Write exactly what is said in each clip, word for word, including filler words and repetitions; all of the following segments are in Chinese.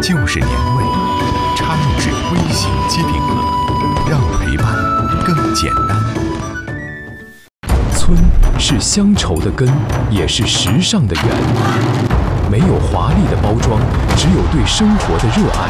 就是年味，插入式微型机顶盒，让陪伴更简单。 村是乡愁的根，也是时尚的源。没有华丽的包装，只有对生活的热爱。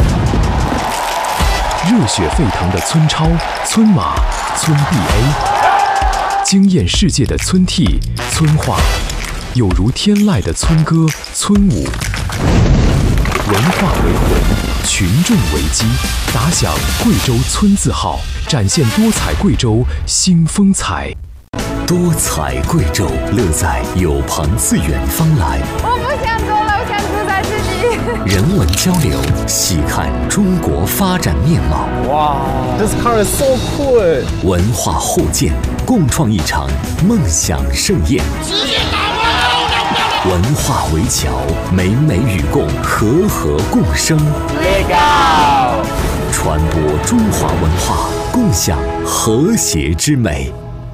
热血沸腾的村超、村马、村 B A， 惊艳世界的村 T、村话，有如天籁的村歌、村舞。文化为魂，群众为基，打响贵州村字号，展现多彩贵州新风采。 多彩贵州，乐在有朋自远方来。 我不想走了，我想住在这里。 人文交流，细看中国发展面貌。 哇 ，This car is so cool！ 文化互鉴，共创一场梦想盛宴。直接打破文化围桥，美美与共，和和共生。 Legal！ 传播中华文化，共享和谐之美。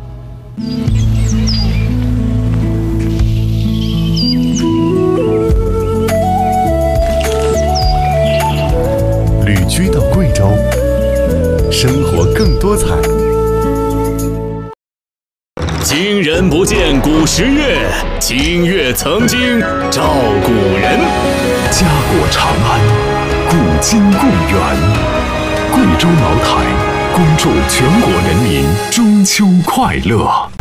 旅居到贵州，生活更多彩。 今人不见古时月，今月曾经照古人。 家国长安，古今共源。贵州茅台，恭祝全国人民中秋快乐。